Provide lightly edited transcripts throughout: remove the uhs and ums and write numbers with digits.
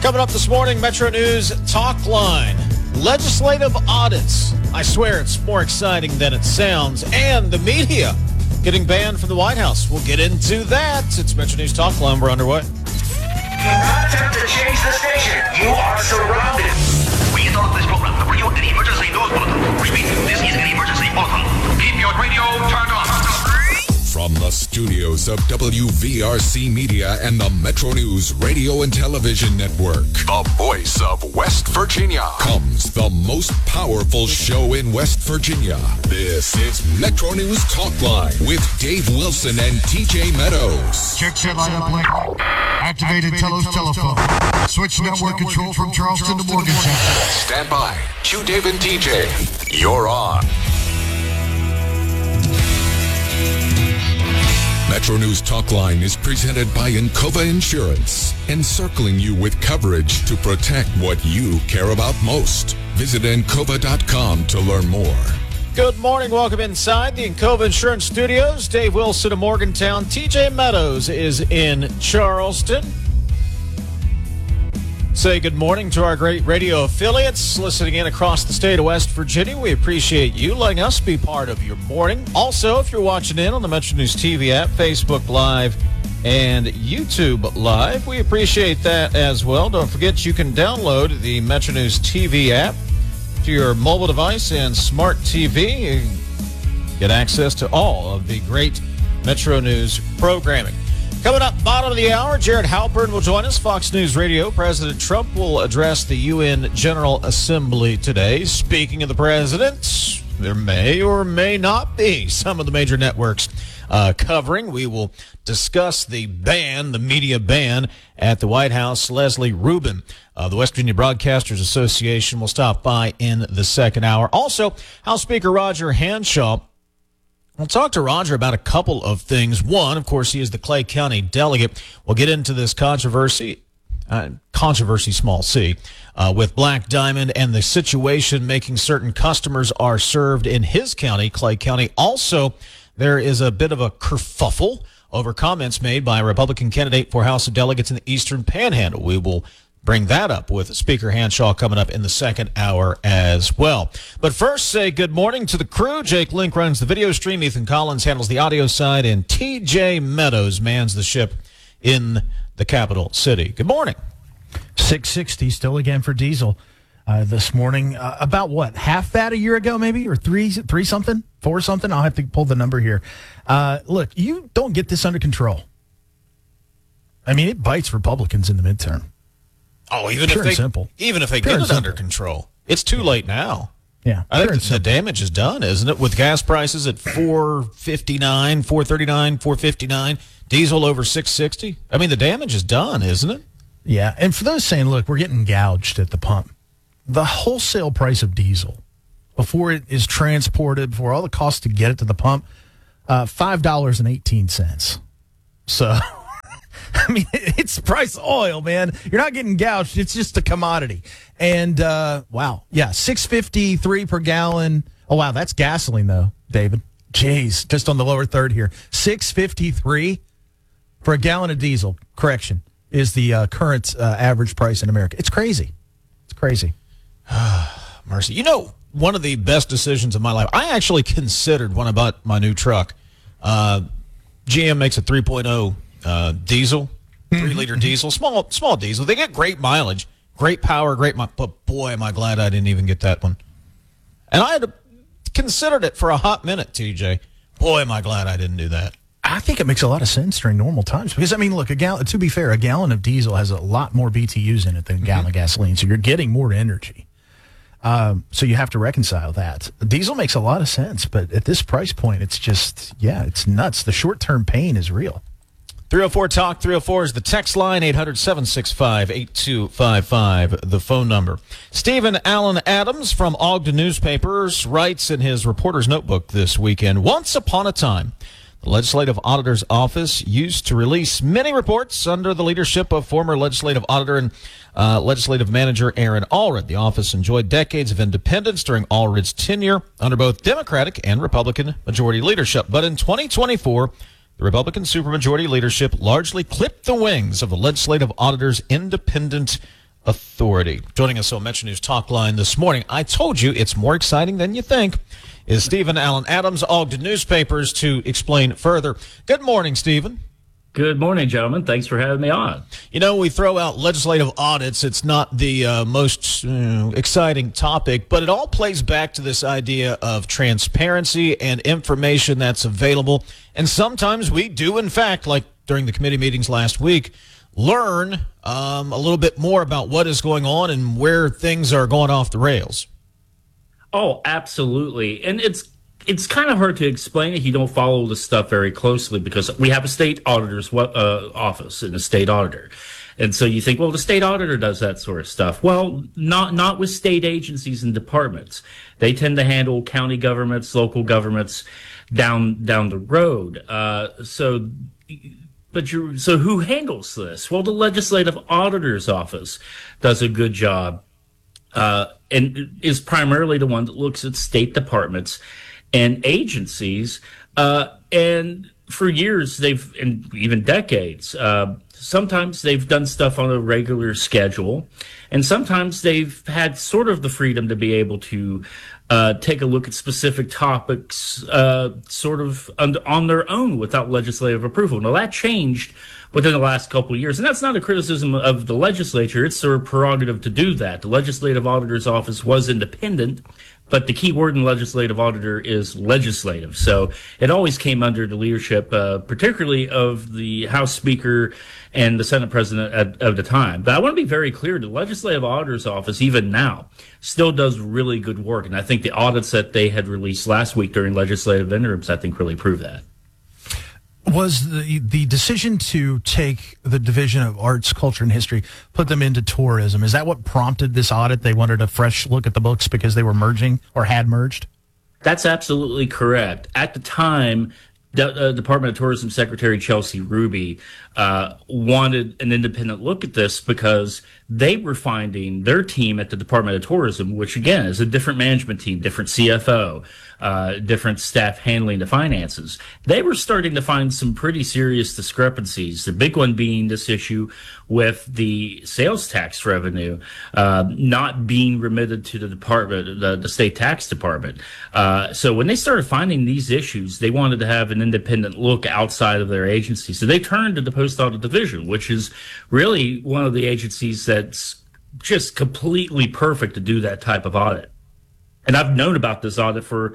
Coming up this morning, Metro News Talk Line. Legislative audits. I swear it's more exciting than it sounds. And the media getting banned from the White House. We'll get into that. It's Metro News Talk Line. We're underway. Do not attempt to change the station. You are surrounded. We interrupt this program to bring you an emergency news bulletin. Repeat, this is an emergency bulletin. Keep your radio turned on. From the studios of WVRC Media and the Metro News Radio and Television Network, the voice of West Virginia, comes the most powerful show in West Virginia. This is Metro News Talk Line with Dave Wilson and TJ Meadows. Check set line up link. Activated Telos telephone. Switch network control from Charleston to Morgantown. Stand by. Q Dave and TJ. You're on. Metro News Talk Line is presented by Encova Insurance, encircling you with coverage to protect what you care about most. Visit Encova.com to learn more. Good morning. Welcome inside the Encova Insurance Studios. Dave Wilson of Morgantown. TJ Meadows is in Charleston. Say good morning to our great radio affiliates listening in across the state of West Virginia. We appreciate you letting us be part of your morning. Also, if you're watching in on the Metro News TV app, Facebook Live, and YouTube Live, we appreciate that as well. Don't forget you can download the Metro News TV app to your mobile device and smart TV. You get access to all of the great Metro News programming. Coming up, bottom of the hour, Jared Halpern will join us. Fox News Radio. President Trump will address the UN General Assembly today. Speaking of the president, there may or may not be some of the major networks covering. We will discuss the ban, the media ban at the White House. Leslie Rubin of the West Virginia Broadcasters Association will stop by in the second hour. Also, House Speaker Roger Hanshaw. We'll talk to Roger about a couple of things. One, of course, he is the Clay County delegate. We'll get into this controversy small c, with Black Diamond and the situation making certain customers are served in his county, Clay County. Also, there is a bit of a kerfuffle over comments made by a Republican candidate for House of Delegates in the Eastern Panhandle. We will bring that up with Speaker Hanshaw coming up in the second hour as well. But first, say good morning to the crew. Jake Link runs the video stream. Ethan Collins handles the audio side. And TJ Meadows mans the ship in the capital city. Good morning. 660 still again for diesel this morning. About what? Half that a year ago, maybe? Or three something? 4 something? I'll have to pull the number here. Look, you don't get this under control. I mean, it bites Republicans in the midterm. Oh, even if they get it under control, it's too late now. Yeah, I think the damage is done, isn't it? With gas prices at $4.59, $4.39, $4.59, diesel over $6.60. I mean, the damage is done, isn't it? Yeah, and for those saying, look, we're getting gouged at the pump, the wholesale price of diesel before it is transported, before all the costs to get it to the pump, $5.18. So. I mean, it's price of oil, man. You're not getting gouged. It's just a commodity. And, wow. Yeah, $6.53 per gallon. Oh, wow, that's gasoline, though, David. Jeez, just on the lower third here. $6.53 for a gallon of diesel, correction, is the current average price in America. It's crazy. It's crazy. Mercy. You know, one of the best decisions of my life, I actually considered when I bought my new truck. GM makes a 3.0 diesel, 3-liter diesel, small diesel. They get great mileage, great power, but boy, am I glad I didn't even get that one. And I had considered it for a hot minute, TJ. Boy, am I glad I didn't do that. I think it makes a lot of sense during normal times because, I mean, look, to be fair, a gallon of diesel has a lot more BTUs in it than a gallon of gasoline, so you're getting more energy. So you have to reconcile that. Diesel makes a lot of sense, but at this price point, it's just, it's nuts. The short-term pain is real. 304-TALK, 304 is the text line, 800-765-8255, the phone number. Stephen Allen Adams from Ogden Newspapers writes in his reporter's notebook this weekend, once upon a time, the Legislative Auditor's Office used to release many reports under the leadership of former Legislative Auditor and Legislative Manager Aaron Allred. The office enjoyed decades of independence during Allred's tenure under both Democratic and Republican majority leadership. But in 2024, the Republican supermajority leadership largely clipped the wings of the legislative auditor's independent Authority. Joining us on Metro News Talk Line this morning, I told you it's more exciting than you think, is Stephen Allen Adams, Ogden Newspapers, to explain further. Good morning, Stephen. Good morning, gentlemen. Thanks for having me on. You know, we throw out legislative audits. It's not the most exciting topic, but it all plays back to this idea of transparency and information that's available. And sometimes we do, in fact, like during the committee meetings last week, learn a little bit more about what is going on and where things are going off the rails. Oh, absolutely. And it's kind of hard to explain if you don't follow the stuff very closely, because we have a state auditor's office and a state auditor. And so you think, well, the state auditor does that sort of stuff. Well, not with state agencies and departments. They tend to handle county governments, local governments down the road. So who handles this? Well, the legislative auditor's office does a good job, and is primarily the one that looks at state departments and agencies. And for years, and even decades, sometimes they've done stuff on a regular schedule, and sometimes they've had sort of the freedom to be able to take a look at specific topics sort of on their own without legislative approval. Now, that changed within the last couple of years, and that's not a criticism of the legislature. It's their prerogative to do that. The legislative auditor's office was independent, but the key word in legislative auditor is legislative. So it always came under the leadership, particularly of the House Speaker and the Senate President at the time. But I want to be very clear, the legislative auditor's office, even now, still does really good work. And I think the audits that they had released last week during legislative interims, I think, really prove that. Was the decision to take the Division of Arts, Culture, and History, put them into tourism, is that what prompted this audit? They wanted a fresh look at the books because they were merging or had merged? That's absolutely correct. At the time, Department of Tourism Secretary Chelsea Ruby wanted an independent look at this because they were finding their team at the Department of Tourism, which again is a different management team, different CFO, different staff handling the finances. They were starting to find some pretty serious discrepancies. The big one being this issue with the sales tax revenue not being remitted to the department, the state tax department. So when they started finding these issues, they wanted to have an independent look outside of their agency. So they turned to the Post Audit Division, which is really one of the agencies that's just completely perfect to do that type of audit. And I've known about this audit for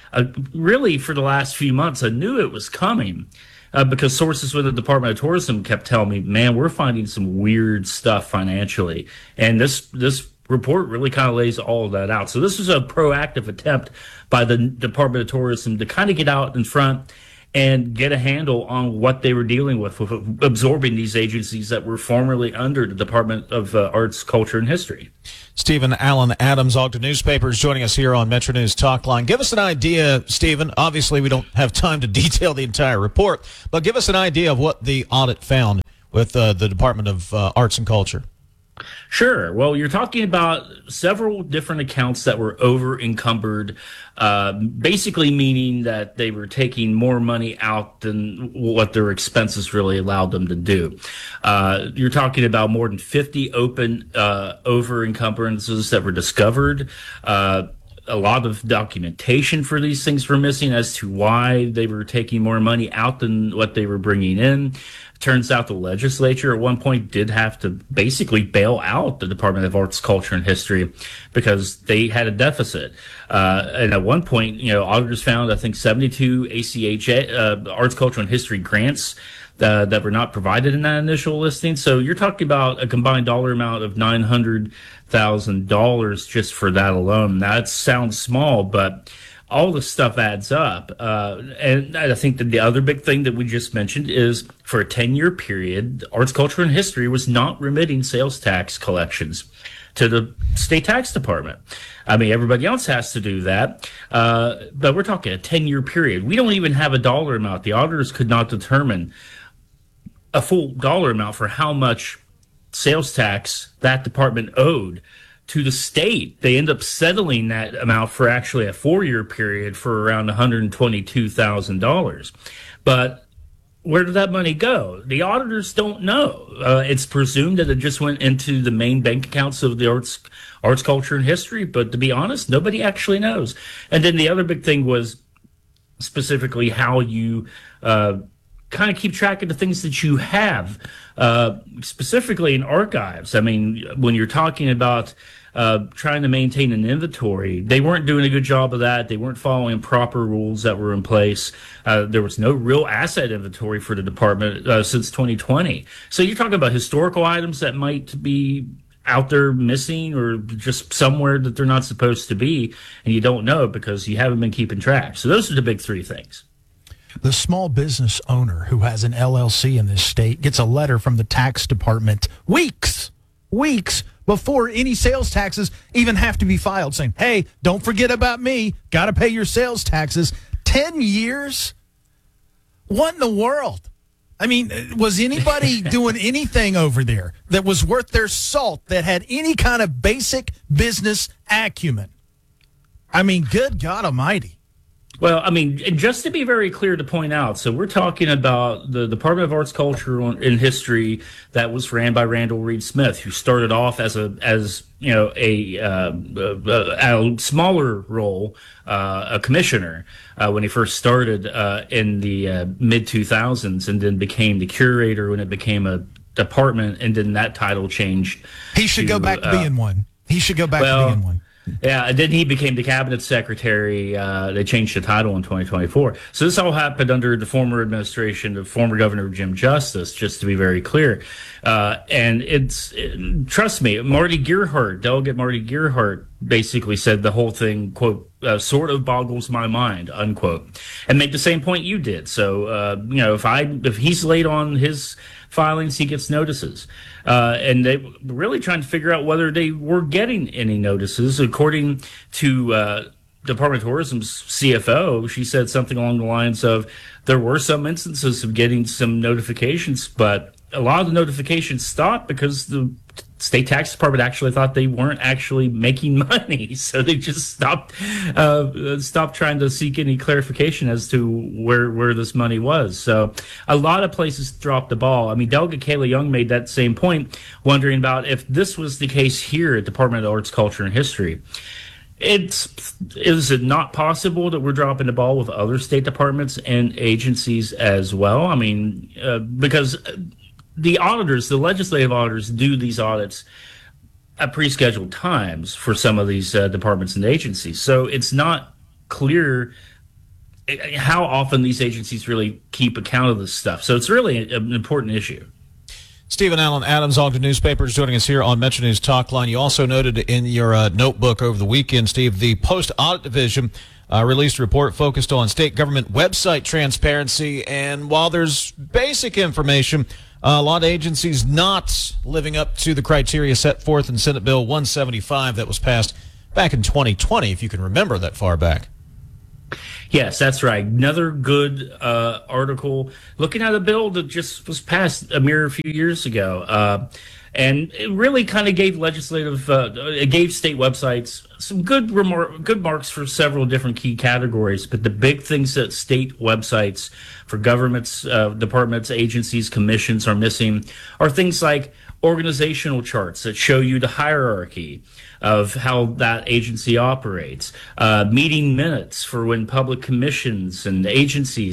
the last few months. I knew it was coming because sources within the Department of Tourism kept telling me, man, we're finding some weird stuff financially. And this report really kind of lays all of that out. So this is a proactive attempt by the Department of Tourism to kind of get out in front and get a handle on what they were dealing with absorbing these agencies that were formerly under the Department of Arts, Culture, and History. Stephen Allen Adams, Ogden Newspapers, joining us here on Metro News Talk Line. Give us an idea, Stephen. Obviously, we don't have time to detail the entire report, but give us an idea of what the audit found with the Department of Arts and Culture. Sure. Well, you're talking about several different accounts that were over encumbered, basically meaning that they were taking more money out than what their expenses really allowed them to do. You're talking about more than 50 open over encumbrances that were discovered. A lot of documentation for these things were missing as to why they were taking more money out than what they were bringing in. Turns out the legislature at one point did have to basically bail out the Department of Arts, Culture, and History because they had a deficit. And at one point, auditors found, I think, 72 ACH Arts, Culture, and History grants that were not provided in that initial listing. So you're talking about a combined dollar amount of $900,000 just for that alone. That sounds small, but all this stuff adds up. And I think that the other big thing that we just mentioned is for a 10-year period, Arts, Culture, and History was not remitting sales tax collections to the state tax department. I mean, everybody else has to do that. But we're talking a 10-year period. We don't even have a dollar amount. The auditors could not determine a full dollar amount for how much sales tax that department owed to the state. They end up settling that amount for actually a 4-year period for around $122,000. But where did that money go? The auditors don't know. It's presumed that it just went into the main bank accounts of the arts, culture, and history. But to be honest, nobody actually knows. And then the other big thing was specifically how you kind of keep track of the things that you have, specifically in archives. I mean, when you're talking about trying to maintain an inventory, they weren't doing a good job of that. They weren't following proper rules that were in place. There was no real asset inventory for the department since 2020. So you're talking about historical items that might be out there missing or just somewhere that they're not supposed to be, and you don't know because you haven't been keeping track. So those are the big three things. The small business owner who has an LLC in this state gets a letter from the tax department weeks before any sales taxes even have to be filed saying, hey, don't forget about me. Got to pay your sales taxes. 10 years? What in the world? I mean, was anybody doing anything over there that was worth their salt, that had any kind of basic business acumen? I mean, good God Almighty. Well, I mean, and just to be very clear to point out, so we're talking about the Department of Arts, Culture, and History that was ran by Randall Reed Smith, who started off as a smaller role, a commissioner when he first started in the mid 2000s, and then became the curator when it became a department, and then that title changed. He should go back to being one. He should go back to being one. Yeah, and then he became the cabinet secretary. They changed the title in 2024. So this all happened under the former administration of former Governor Jim Justice, just to be very clear. And trust me, Delegate Marty Gearhart basically said the whole thing, quote, sort of boggles my mind, unquote, and made the same point you did. So, if he's late on his filings, he gets notices. And they were really trying to figure out whether they were getting any notices. According to Department of Tourism's CFO, she said something along the lines of there were some instances of getting some notifications, but a lot of the notifications stopped because the state tax department actually thought they weren't actually making money. So they just stopped trying to seek any clarification as to where this money was. So a lot of places dropped the ball. I mean, Delegate Kayla Young made that same point, wondering about if this was the case here at Department of Arts, Culture, and History. Is it not possible that we're dropping the ball with other state departments and agencies as well? I mean, because the auditors, the legislative auditors, do these audits at pre-scheduled times for some of these departments and agencies. So it's not clear how often these agencies really keep account of this stuff. So it's really an important issue. Stephen Allen Adams, Ogden Newspapers, joining us here on Metro News Talk Line. You also noted in your notebook over the weekend, Steve, the Post-Audit Division released a report focused on state government website transparency. And while there's basic information, a lot of agencies not living up to the criteria set forth in Senate Bill 175 that was passed back in 2020, if you can remember that far back. Yes, that's right. Another good article looking at a bill that just was passed a mere few years ago. And it really kind of gave it gave state websites some good marks for several different key categories. But the big things that state websites for governments, departments, agencies, commissions are missing are things like organizational charts that show you the hierarchy of how that agency operates, meeting minutes for when public commissions and agencies